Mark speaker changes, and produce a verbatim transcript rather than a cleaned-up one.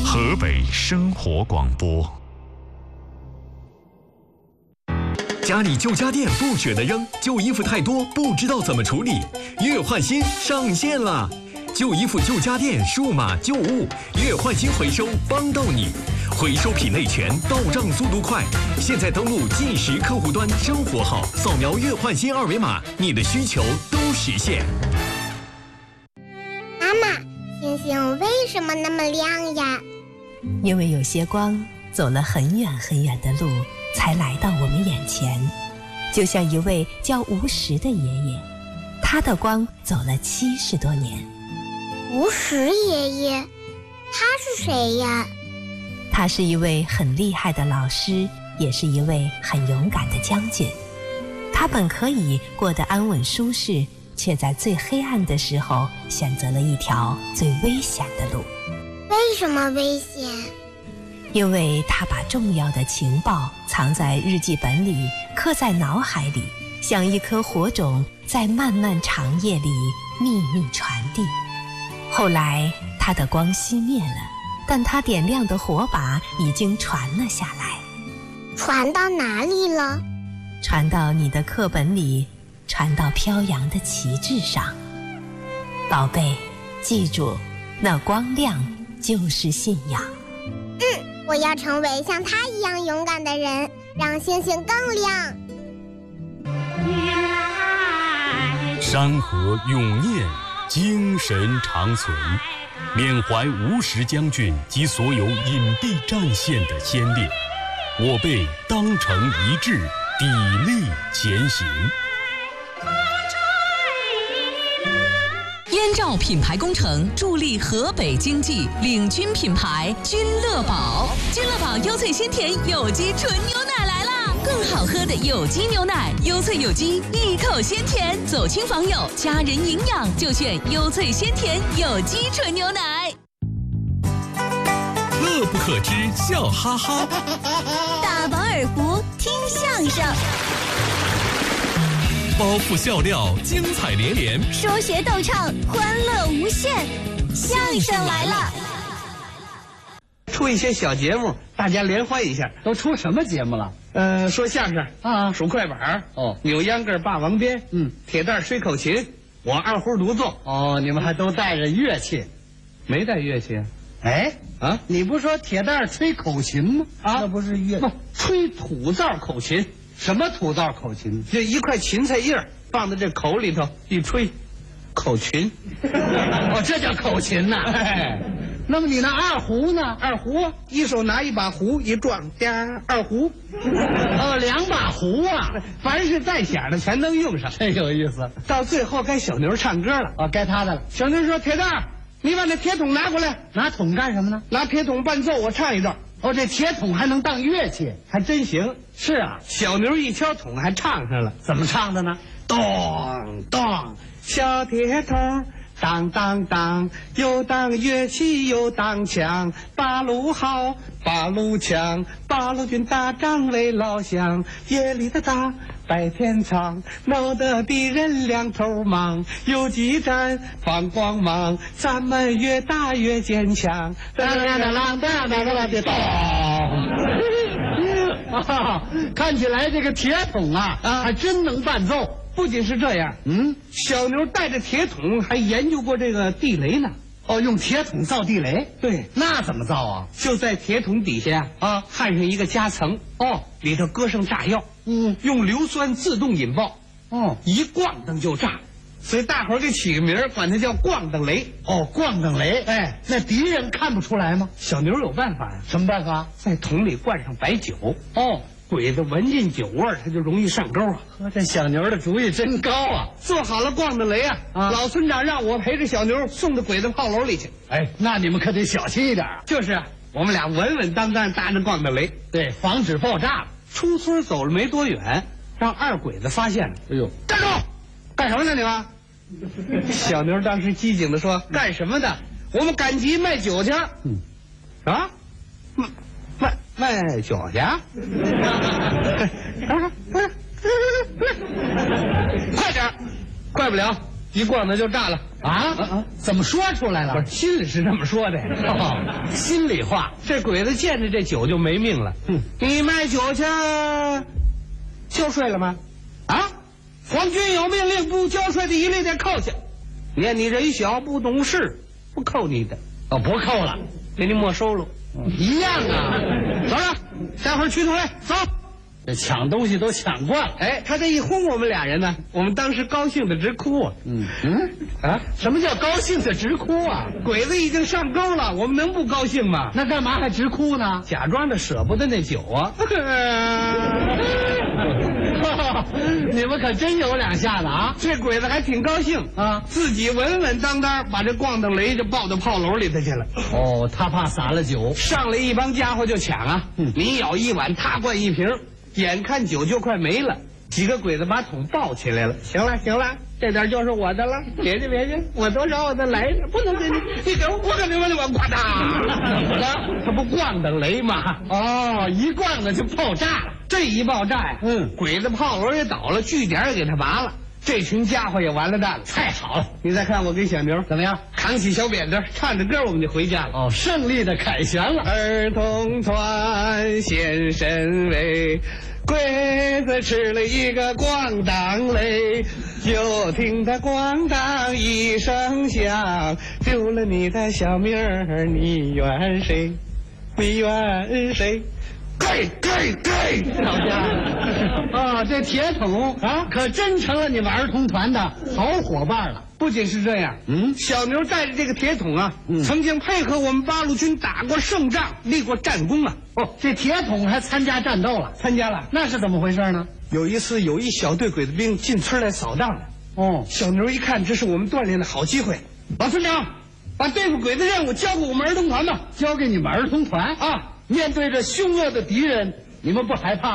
Speaker 1: 河北生活广播。
Speaker 2: 家里旧家电不舍得扔，旧衣服太多不知道怎么处理，月换新上线了！旧衣服、旧家电、数码旧物，月换新回收帮到你，回收品类全，到账速度快。现在登录即时客户端生活号，扫描月换新二维码，你的需求都实现。
Speaker 3: 妈妈，星星为什么那么亮呀？
Speaker 4: 因为有些光走了很远很远的路，才来到我们眼前。就像一位叫吴石的爷爷，他的光走了七十多年。
Speaker 3: 吴石爷爷，他是谁呀？
Speaker 4: 他是一位很厉害的老师，也是一位很勇敢的将军。他本可以过得安稳舒适，却在最黑暗的时候选择了一条最危险的路。
Speaker 3: 为什么危险？
Speaker 4: 因为他把重要的情报藏在日记本里，刻在脑海里，像一颗火种，在漫漫长夜里秘密传递。后来他的光熄灭了，但他点亮的火把已经传了下来。
Speaker 3: 传到哪里了？
Speaker 4: 传到你的课本里，传到飘扬的旗帜上。宝贝，记住，那光亮就是信仰。
Speaker 3: 嗯，我要成为像他一样勇敢的人，让星星更亮。
Speaker 5: 山河永念，精神长存，缅怀吴石将军及所有隐蔽战线的先烈，我辈当成一致，砥砺前行。
Speaker 6: 燕赵品牌工程助力河北经济，领军品牌君乐宝。君乐宝优萃鲜甜有机纯牛奶来啦！更好喝的有机牛奶，优萃有机，一口鲜甜。走亲访友，家人营养就选优萃鲜甜有机纯牛奶。
Speaker 2: 乐不可支，笑哈哈。
Speaker 7: 大饱耳福，听相声。
Speaker 2: 包袱笑料，精彩连连；
Speaker 7: 说学逗唱，欢乐无限。相声来了，
Speaker 8: 出一些小节目，大家联欢一下。
Speaker 9: 都出什么节目了？
Speaker 8: 呃，说相声
Speaker 9: 啊，
Speaker 8: 数快板
Speaker 9: 哦，
Speaker 8: 扭秧歌霸王鞭，
Speaker 9: 嗯，
Speaker 8: 铁蛋吹口琴，我二胡独奏。
Speaker 9: 哦，你们还都带着乐器？
Speaker 8: 没带乐器。
Speaker 9: 哎
Speaker 8: 啊，
Speaker 9: 你不说铁蛋吹口琴吗？
Speaker 8: 啊，
Speaker 9: 那不是乐，
Speaker 8: 不，吹土灶口琴。
Speaker 9: 什么土灶口琴？
Speaker 8: 这一块芹菜叶放在这口里头一吹，口琴。
Speaker 9: 哦，这叫口琴呐。
Speaker 8: 哎，
Speaker 9: 那么你那二胡呢？
Speaker 8: 二胡一手拿一把胡一撞，嗲二胡。
Speaker 9: 哦，两把胡啊，
Speaker 8: 凡是带响的全能用上，
Speaker 9: 真有意思。
Speaker 8: 到最后该小牛唱歌了。
Speaker 9: 哦，该他的了。
Speaker 8: 小牛说：“铁蛋，你把那铁桶拿过来。”
Speaker 9: 拿桶干什么呢？
Speaker 8: 拿铁桶伴奏，我唱一段。
Speaker 9: 哦，这铁桶还能当乐器，
Speaker 8: 还真行。
Speaker 9: 是啊，
Speaker 8: 小牛一敲桶还唱上了。
Speaker 9: 怎么唱的呢？
Speaker 8: 咚咚，小铁桶当当当，又当乐器又当枪，八路好，八路强，八路军打仗为老乡，夜里的打，白天藏，闹得敌人两头忙，游击战放光芒，咱们越打越坚强。当当当当当当当的咚。
Speaker 9: 啊，看起来这个铁桶啊，啊，还真能伴奏。
Speaker 8: 不仅是这样，
Speaker 9: 嗯，
Speaker 8: 小牛带着铁桶还研究过这个地雷呢。
Speaker 9: 哦，用铁桶造地雷？
Speaker 8: 对，
Speaker 9: 那怎么造啊？
Speaker 8: 就在铁桶底下啊，焊上一个夹层，哦，里头搁上炸药，
Speaker 9: 嗯，
Speaker 8: 用硫酸自动引爆，
Speaker 9: 哦，
Speaker 8: 一咣当就炸。所以大伙儿给起个名儿，管它叫咣当雷。
Speaker 9: 哦，咣当雷。
Speaker 8: 哎，
Speaker 9: 那敌人看不出来吗？
Speaker 8: 小牛有办法呀。
Speaker 9: 什么办法？
Speaker 8: 在桶里灌上白酒。
Speaker 9: 哦，
Speaker 8: 鬼子闻见酒味儿，他就容易上钩啊。
Speaker 9: 呵，这小牛的主意真高啊！
Speaker 8: 做好了咣当雷啊，啊老村长让我陪着小牛送到鬼子炮楼里去。
Speaker 9: 哎，那你们可得小心一点啊。
Speaker 8: 就是啊，我们俩稳稳当当搭着咣当雷，
Speaker 9: 对，防止爆炸。
Speaker 8: 出村走了没多远，让二鬼子发现了。
Speaker 9: 哎呦，
Speaker 8: 站住！干什么呢你们？小牛当时机警地说：“干什么的？我们赶集卖酒去。”嗯，啊，卖卖卖酒去？快点，快不了， 一咣当就炸了
Speaker 9: 啊啊！怎么说出来了？
Speaker 8: 不是，心里是这么说的，
Speaker 9: 哦、心里话。
Speaker 8: 这鬼子见着这酒就没命了。嗯，你卖酒去，交税了吗？啊，皇军有命令，不交税的一律得扣下。念你人小不懂事，不扣你的。
Speaker 9: 哦，不扣了，
Speaker 8: 给你没收了。
Speaker 9: 嗯、一样啊。
Speaker 8: 走了，待会儿去土来，走。
Speaker 9: 这抢东西都抢惯了。
Speaker 8: 哎，他这一轰我们俩人呢，我们当时高兴的直哭啊。
Speaker 9: 嗯嗯啊，什么叫高兴的直哭啊？
Speaker 8: 鬼子已经上钩了，我们能不高兴吗？
Speaker 9: 那干嘛还直哭呢？
Speaker 8: 假装的舍不得那酒啊。
Speaker 9: 你们可真有两下子啊！
Speaker 8: 这鬼子还挺高兴啊，自己稳稳当当把这咣当雷就抱到炮楼里头去了。
Speaker 9: 哦，他怕洒了酒，
Speaker 8: 上来一帮家伙就抢啊！嗯、你舀一碗，他灌一瓶，眼看酒就快没了。几个鬼子把桶抱起来了。行了行了，这点就是我的了，别去别去，我多少我再来着，不能给你，你给我我可给我我呱嗒，他不咣当雷吗？
Speaker 9: 哦，一咣当就爆炸了。
Speaker 8: 这一爆炸呀，嗯，鬼子炮楼也倒了，据点也给他拔了，这群家伙也完了蛋了。
Speaker 9: 太好了！
Speaker 8: 你再看我跟小牛
Speaker 9: 怎么样？
Speaker 8: 扛起小扁担，唱着歌我们就回家了。
Speaker 9: 哦，胜利的凯旋了。
Speaker 8: 儿童团现身位，鬼子吃了一个咣当雷，就听他咣当一声响，丢了你的小命儿，你怨谁？你怨谁？给给给！
Speaker 9: 老家啊，这铁桶啊，可真成了你们儿童团的好伙伴了。
Speaker 8: 不仅是这样，嗯，小牛带着这个铁桶啊，嗯、曾经配合我们八路军打过胜仗，立过战功啊。
Speaker 9: 哦，这铁桶还参加战斗了？
Speaker 8: 参加了。
Speaker 9: 那是怎么回事呢？
Speaker 8: 有一次，有一小队鬼子兵进村来扫荡了。哦，小牛一看，这是我们锻炼的好机会。老村长，把对付鬼子任务交给我们儿童团吧。
Speaker 9: 交给你们儿童团啊！面对着凶恶的敌人，你们不害怕？